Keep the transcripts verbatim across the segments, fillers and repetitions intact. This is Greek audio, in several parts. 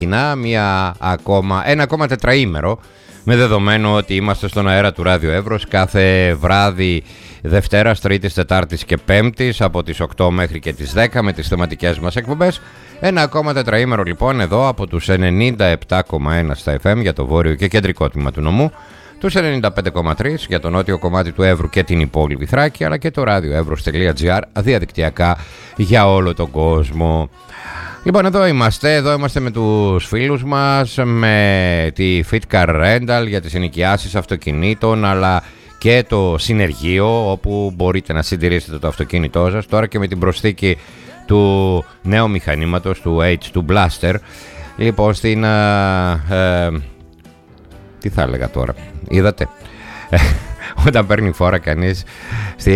μια ακόμα, ένα ακόμα τετραήμερο, με δεδομένο ότι είμαστε στον αέρα του Ράδιο Εύρος κάθε βράδυ Δευτέρας, Τρίτης, Τετάρτης και Πέμπτης από τις οκτώ μέχρι και τις δέκα με τις θεματικές μας εκπομπές. Ένα ακόμα τετραήμερο λοιπόν εδώ από τους ενενήντα επτά κόμμα ένα στα εφ εμ για το βόρειο και κεντρικό τμήμα του νομού, τους ενενήντα πέντε κόμμα τρία για το νότιο κομμάτι του Εύρου και την υπόλοιπη Θράκη, αλλά και το radioevros.gr διαδικτυακά για όλο τον κόσμο. Λοιπόν, εδώ είμαστε, εδώ είμαστε με τους φίλους μας, με τη FitCar Rental για τις ενοικιάσεις αυτοκινήτων, αλλά και το συνεργείο όπου μπορείτε να συντηρήσετε το αυτοκίνητό σας, τώρα και με την προσθήκη του νέου μηχανήματος, του έιτς του Blaster. Λοιπόν, στην... Ε, ε, τι θα έλεγα τώρα, είδατε, όταν παίρνει φόρα κανείς στη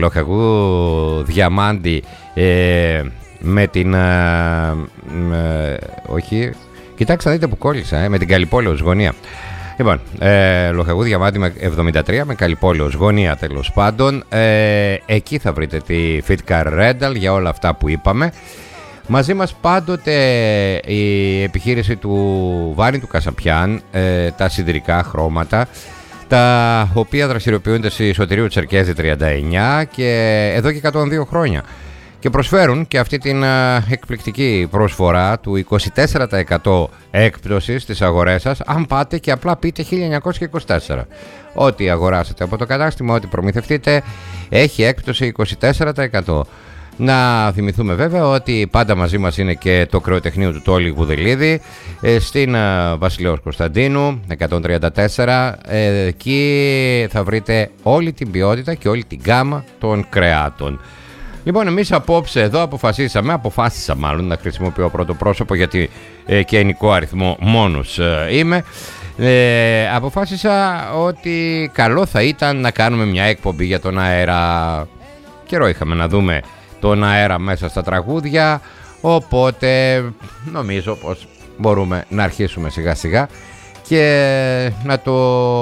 Λοχαγού Διαμάντη, ε, με την ε, ε, όχι, κοιτάξτε να δείτε που κόλλησα, ε, με την Καλυπόλεως γωνία. Λοιπόν, ε, Λοχαγού Διαμάντη με εβδομήντα τρία, με Καλυπόλεως γωνία τέλος πάντων, ε, εκεί θα βρείτε τη FitCar Rental για όλα αυτά που είπαμε. Μαζί μας πάντοτε η επιχείρηση του Βάνη του Κασαπιάν, ε, τα σιδηρικά χρώματα, τα οποία δραστηριοποιούνται στη Σωτηρίου Τσερκέζη τριάντα εννιά και εδώ και εκατόν δύο χρόνια. Και προσφέρουν και αυτή την α, εκπληκτική προσφορά του είκοσι τέσσερα τοις εκατό έκπτωση στις αγορές σας, αν πάτε και απλά πείτε χίλια εννιακόσια είκοσι τέσσερα. Ό,τι αγοράσετε από το κατάστημα, ό,τι προμηθευτείτε, έχει έκπτωση είκοσι τέσσερα τοις εκατό. Να θυμηθούμε βέβαια ότι πάντα μαζί μας είναι και το κρεοτεχνείο του Τόλι Γουδελίδη, ε, στην α, Βασιλέως Κωνσταντίνου εκατόν τριάντα τέσσερα. Ε, εκεί θα βρείτε όλη την ποιότητα και όλη την γκάμα των κρεάτων. Λοιπόν, εμείς απόψε εδώ αποφασίσαμε, αποφάσισα μάλλον να χρησιμοποιώ πρώτο πρόσωπο, γιατί ε, και ενικό αριθμό μόνος ε, είμαι. Ε, αποφάσισα ότι καλό θα ήταν να κάνουμε μια εκπομπή για τον αέρα. Καιρό είχαμε να δούμε τον αέρα μέσα στα τραγούδια, οπότε νομίζω πως μπορούμε να αρχίσουμε σιγά σιγά και να το...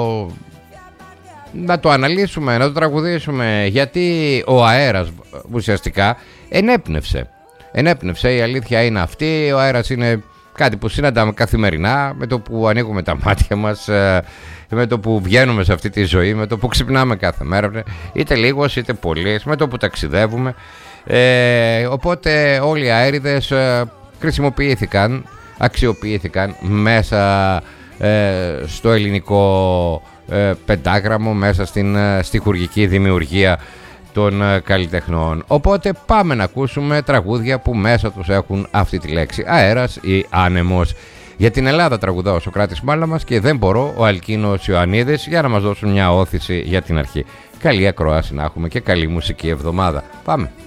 να το αναλύσουμε, να το τραγουδήσουμε, γιατί ο αέρας ουσιαστικά ενέπνευσε. Ενέπνευσε, η αλήθεια είναι αυτή. Ο αέρας είναι κάτι που συναντάμε καθημερινά, με το που ανοίγουμε τα μάτια μας, με το που βγαίνουμε σε αυτή τη ζωή, με το που ξυπνάμε κάθε μέρα, είτε λίγος είτε πολύς, με το που ταξιδεύουμε. Ε, οπότε όλοι οι αέριδες χρησιμοποιήθηκαν, αξιοποιήθηκαν μέσα ε, στο ελληνικό ε, πεντάγραμμο, μέσα στην ε, στιχουργική δημιουργία των ε, καλλιτεχνών. Οπότε πάμε να ακούσουμε τραγούδια που μέσα τους έχουν αυτή τη λέξη, αέρας ή άνεμος. Για την Ελλάδα τραγουδά ο Σωκράτης Μάλαμας και Δεν μπορώ ο Αλκίνος Ιωαννίδης, για να μας δώσουν μια όθηση για την αρχή. Καλή ακρόαση να έχουμε και καλή μουσική εβδομάδα. Πάμε!